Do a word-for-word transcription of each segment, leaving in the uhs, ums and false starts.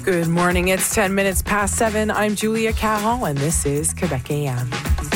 Good morning. It's ten minutes past seven. I'm Julia Caron, and this is Quebec A M.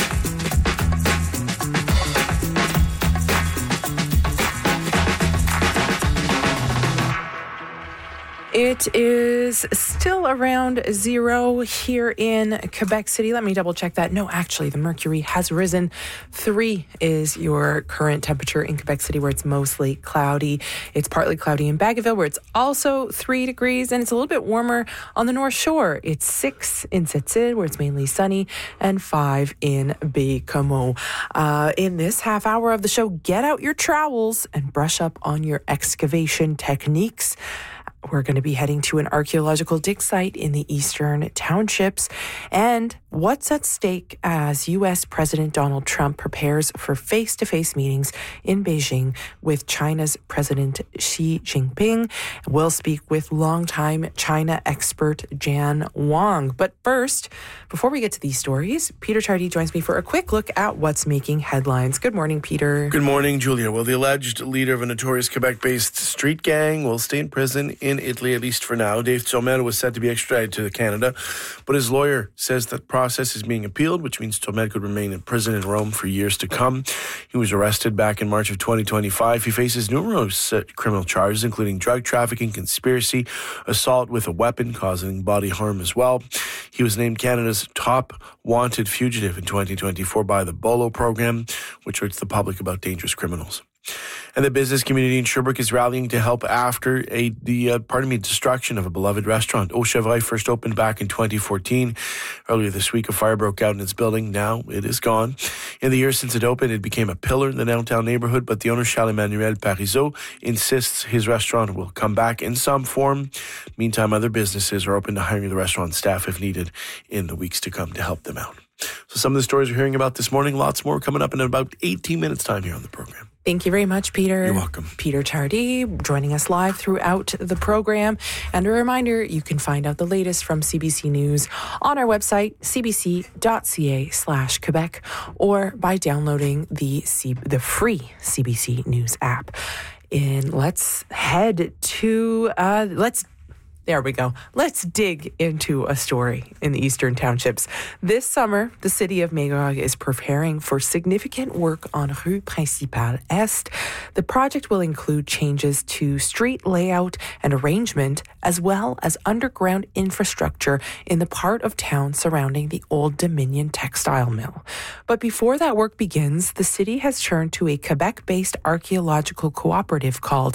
It is still around zero here in Quebec City. Let me double check that. No, actually, the mercury has risen. Three is your current temperature in Quebec City, where it's mostly cloudy. It's partly cloudy in Bagotville, where it's also three degrees, and it's a little bit warmer on the North Shore. It's six in Sept-Îles, where it's mainly sunny, and five in Baie-Comeau. Uh, in this half hour of the show, get out your trowels and brush up on your excavation techniques. We're going to be heading to an archaeological dig site in the Eastern Townships. And what's at stake as U S President Donald Trump prepares for face-to-face meetings in Beijing with China's President Xi Jinping. We'll speak with longtime China expert Jan Wong. But first, before we get to these stories, Peter Tardy joins me for a quick look at what's making headlines. Good morning, Peter. Good morning, Julia. Well, the alleged leader of a notorious Quebec-based street gang will stay in prison in Italy, at least for now. Dave Turmel was set to be extradited to Canada, but his lawyer says that process is being appealed, which means Turmel could remain in prison in Rome for years to come. He was arrested back in March of twenty twenty-five. He faces numerous uh, criminal charges, including drug trafficking, conspiracy, assault with a weapon, causing body harm as well. He was named Canada's top wanted fugitive in twenty twenty-four by the BOLO program, which alerts the public about dangerous criminals. And the business community in Sherbrooke is rallying to help after a the uh, pardon me destruction of a beloved restaurant. Au Chevreuil first opened back in twenty fourteen. Earlier this week, a fire broke out in its building. Now it is gone. In the years since it opened, it became a pillar in the downtown neighborhood. But the owner, Charles-Emmanuel Parizeau, insists his restaurant will come back in some form. Meantime, other businesses are open to hiring the restaurant staff if needed in the weeks to come to help them out. So some of the stories we're hearing about this morning, lots more coming up in about eighteen minutes time here on the program. Thank you very much, Peter. You're welcome. Peter Tardy joining us live throughout the program. And a reminder, you can find out the latest from C B C News on our website, c b c dot c a slash Quebec, or by downloading the C- the free C B C News app. And let's head to, uh, let's There we go. Let's dig into a story in the Eastern Townships. This summer, the city of Magog is preparing for significant work on Rue Principale Est. The project will include changes to street layout and arrangement, as well as underground infrastructure in the part of town surrounding the old Dominion textile mill. But before that work begins, the city has turned to a Quebec-based archaeological cooperative called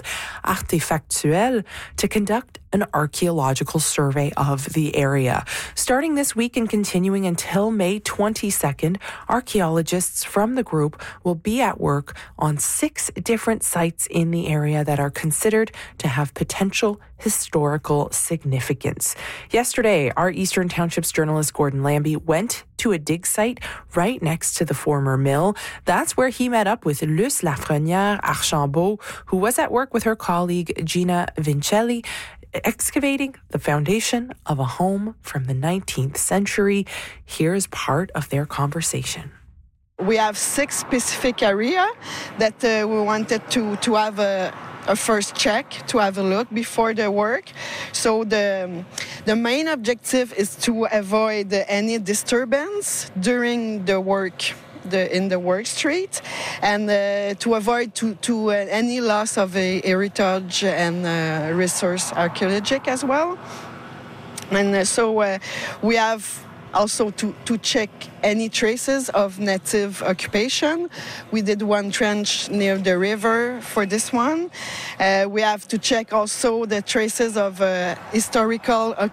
Artefactuel to conduct an archaeological survey of the area. Starting this week and continuing until May twenty-second, archaeologists from the group will be at work on six different sites in the area that are considered to have potential historical significance. Yesterday, our Eastern Townships journalist Gordon Lambie went to a dig site right next to the former mill. That's where he met up with Luce Lafrenière Archambault, who was at work with her colleague Gina Vincelli, excavating the foundation of a home from the nineteenth century. Here's part of their conversation. We have six specific areas that uh, we wanted to, to have a, a first check, to have a look before the work. So the, the main objective is to avoid any disturbance during the work. The, in the work street, and uh, to avoid to, to uh, any loss of a heritage and uh, resource archaeologic as well. And uh, so uh, we have also to, to check any traces of native occupation. We did one trench near the river for this one. Uh, we have to check also the traces of uh, historical